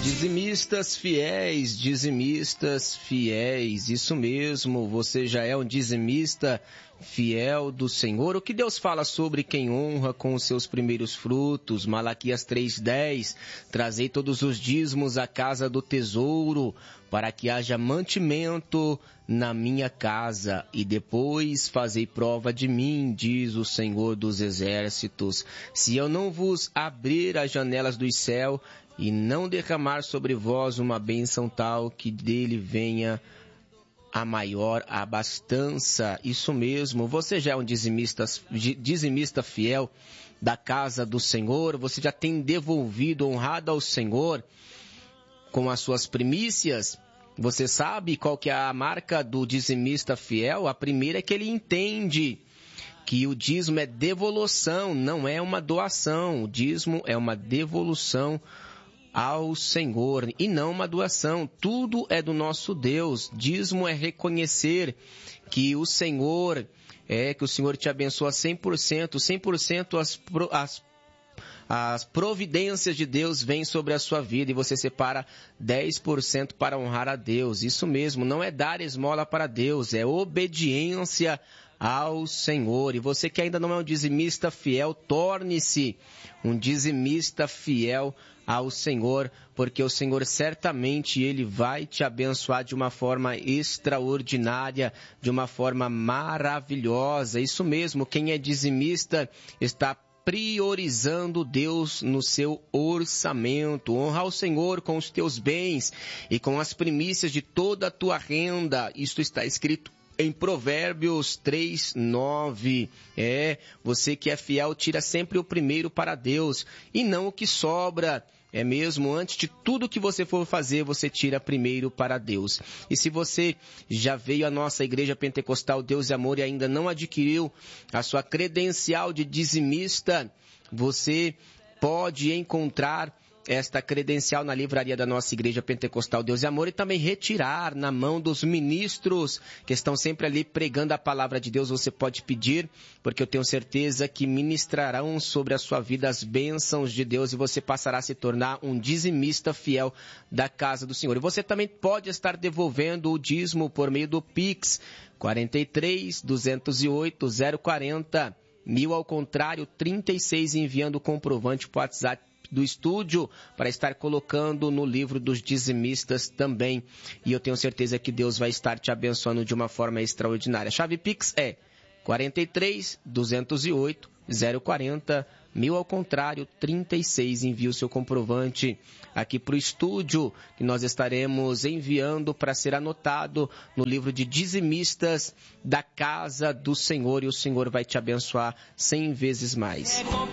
Dizimistas fiéis, isso mesmo, você já é um dizimista fiel do Senhor. O que Deus fala sobre quem honra com os seus primeiros frutos? Malaquias 3:10, trazei todos os dízimos à casa do tesouro, para que haja mantimento na minha casa, e depois fazei prova de mim, diz o Senhor dos Exércitos. Se eu não vos abrir as janelas do céu e não derramar sobre vós uma bênção tal que dele venha a maior abastança. Isso mesmo, você já é um dizimista fiel da casa do Senhor? Você já tem devolvido, honrado ao Senhor com as suas primícias? Você sabe qual que é a marca do dizimista fiel? A primeira é que ele entende que o dízimo é devolução, não é uma doação. O dízimo é uma devolução ao Senhor e não uma doação. Tudo é do nosso Deus. Dízimo é reconhecer que o Senhor te abençoa 100%, 100% as providências de Deus vêm sobre a sua vida e você separa 10% para honrar a Deus. Isso mesmo, não é dar esmola para Deus, é obediência ao Senhor. E você que ainda não é um dizimista fiel, torne-se um dizimista fiel ao Senhor, porque o Senhor certamente Ele vai te abençoar de uma forma extraordinária, de uma forma maravilhosa. Isso mesmo, quem é dizimista está priorizando Deus no seu orçamento. Honrar o Senhor com os teus bens e com as primícias de toda a tua renda. Isto está escrito em Provérbios 3:9. Você que é fiel, tira sempre o primeiro para Deus e não o que sobra. É mesmo, antes de tudo que você for fazer, você tira primeiro para Deus. E se você já veio à nossa Igreja Pentecostal Deus e Amor e ainda não adquiriu a sua credencial de dizimista, você pode encontrar esta credencial na livraria da nossa Igreja Pentecostal Deus e Amor e também retirar na mão dos ministros que estão sempre ali pregando a palavra de Deus. Você pode pedir, porque eu tenho certeza que ministrarão sobre a sua vida as bênçãos de Deus e você passará a se tornar um dizimista fiel da casa do Senhor. E você também pode estar devolvendo o dízimo por meio do Pix 43-208-040, 1000 ao contrário 36, enviando o comprovante para o WhatsApp do estúdio para estar colocando no livro dos dizimistas também. E eu tenho certeza que Deus vai estar te abençoando de uma forma extraordinária. A chave Pix é 43-208-040, 1000 ao contrário 36. Envie o seu comprovante aqui para o estúdio, que nós estaremos enviando para ser anotado no livro de dizimistas da casa do Senhor, e o Senhor vai te abençoar 100 vezes mais.